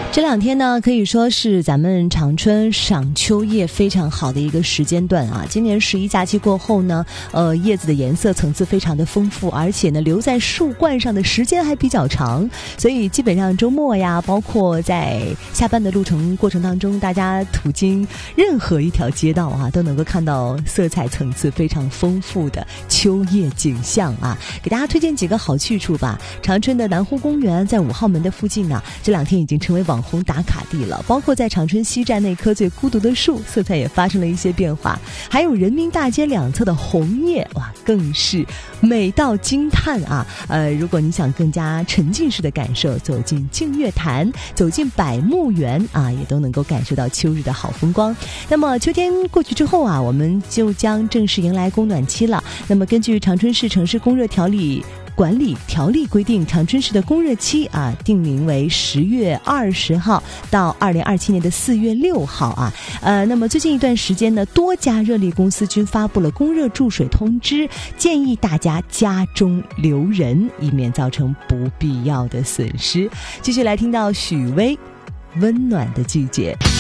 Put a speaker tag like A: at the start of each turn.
A: 这两天呢，可以说是咱们长春赏秋叶非常好的一个时间段啊。今年11假期过后呢，叶子的颜色层次非常的丰富，而且呢，留在树冠上的时间还比较长，所以基本上周末呀，包括在下班的路程过程当中，大家途经任何一条街道啊，都能够看到色彩层次非常丰富的秋叶景象啊。给大家推荐几个好去处吧。长春的南湖公园在5号门的附近啊，这两天已经成为网红打卡地了，包括在长春西站那棵最孤独的树，色彩也发生了一些变化，还有人民大街两侧的红叶，哇，更是美到惊叹啊！如果你想更加沉浸式的感受，走进净月潭，走进百慕园啊，也都能够感受到秋日的好风光。那么秋天过去之后啊，我们就将正式迎来供暖期了。那么根据长春市城市供热管理条例规定，长春市的供热期啊，定名为10月20号到2027年的4月6号啊。那么最近一段时间呢，多家热力公司均发布了供热注水通知，建议大家家中留人，以免造成不必要的损失。继续来听到许巍《温暖的季节》。